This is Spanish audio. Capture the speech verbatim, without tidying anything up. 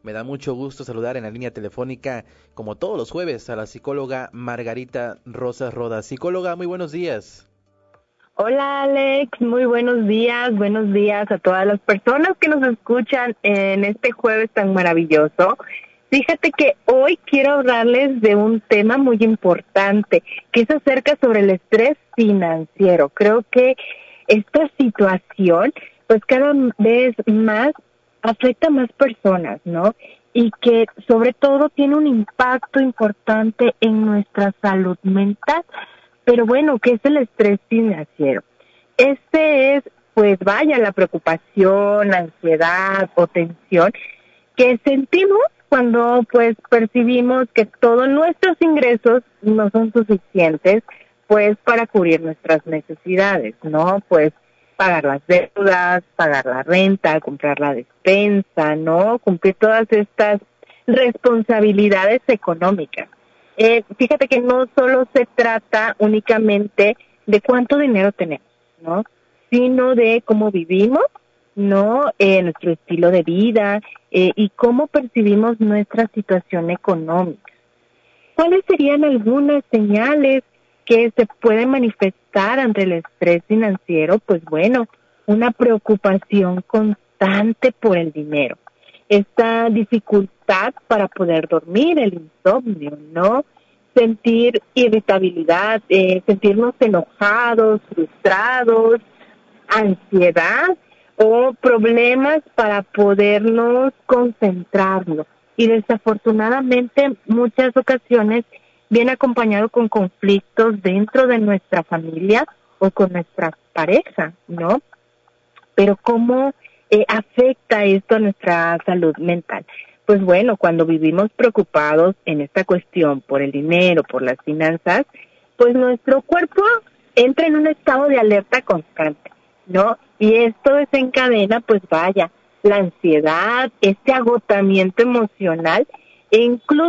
Me da mucho gusto saludar en la línea telefónica, como todos los jueves, a la psicóloga Margarita Rosas Rodas. Psicóloga, muy buenos días. Hola Alex, muy buenos días, buenos días a todas las personas que nos escuchan en este jueves tan maravilloso. Fíjate que hoy quiero hablarles de un tema muy importante, que es acerca sobre el estrés financiero. Creo que esta situación, pues cada vez más afecta a más personas, ¿no? Y que sobre todo tiene un impacto importante en nuestra salud mental. Pero bueno, ¿qué es el estrés financiero? Este es, pues vaya, la preocupación, la ansiedad o tensión que sentimos cuando pues percibimos que todos nuestros ingresos no son suficientes pues para cubrir nuestras necesidades, ¿no? Pues pagar las deudas, pagar la renta, comprar la despensa, ¿no? Cumplir todas estas responsabilidades económicas. Eh, fíjate que no solo se trata únicamente de cuánto dinero tenemos, ¿no? Sino de cómo vivimos, ¿no? Eh, nuestro estilo de vida eh, y cómo percibimos nuestra situación económica. ¿Cuáles serían algunas señales que se pueden manifestar ante el estrés financiero? Pues bueno, una preocupación constante por el dinero. Esta dificultad para poder dormir, el insomnio, ¿no? Sentir irritabilidad, eh, sentirnos enojados, frustrados, ansiedad o problemas para podernos concentrarnos. Y desafortunadamente muchas ocasiones viene acompañado con conflictos dentro de nuestra familia o con nuestra pareja, ¿no? Pero ¿cómo eh, afecta esto a nuestra salud mental? Pues bueno, cuando vivimos preocupados en esta cuestión por el dinero, por las finanzas, pues nuestro cuerpo entra en un estado de alerta constante, ¿no? Y esto desencadena, pues vaya, la ansiedad, este agotamiento emocional e incluso